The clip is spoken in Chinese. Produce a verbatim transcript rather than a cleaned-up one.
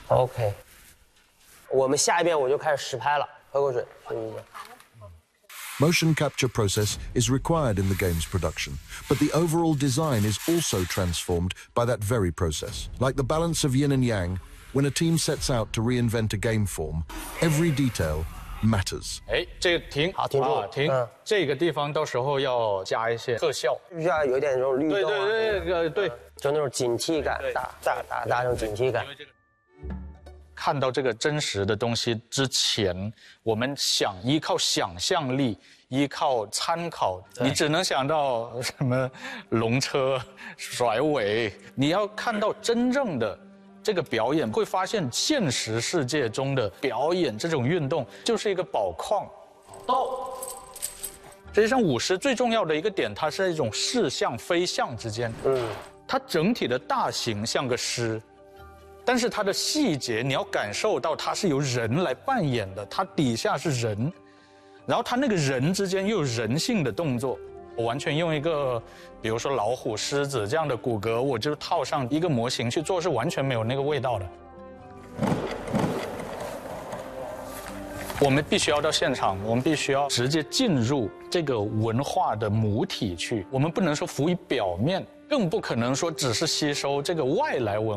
OK， 我们下一遍我就开始实拍了，喝口水，注意一下。 Motion capture process is required in the game's production, but the overall design is also transformed by that very process. Like the balance of yin and yang, when a team sets out to reinvent a game form, every detail matters. 哎，这个停， 好，停住， 啊、停、 嗯。 这个地方到时候要加一些特效， 需要有点那种律动啊， 对对对，这个对， 就那种警惕感，大大大大那种警惕感。 看到这个真实的东西之前，我们想依靠想象力，依靠参考，你只能想到什么龙车、甩尾。你要看到真正的这个表演，会发现现实世界中的表演这种运动就是一个宝矿。到，实际上舞狮最重要的一个点，它是一种势象飞象之间，嗯，它整体的大形像个狮。 但是它的细节，你要感受到它是由人来扮演的，它底下是人，然后它那个人之间又有人性的动作。我完全用一个，比如说老虎、狮子这样的骨骼，我就套上一个模型去做，是完全没有那个味道的。我们必须要到现场，我们必须要直接进入这个文化的母体去，我们不能说浮于表面，更不可能说只是吸收这个外来文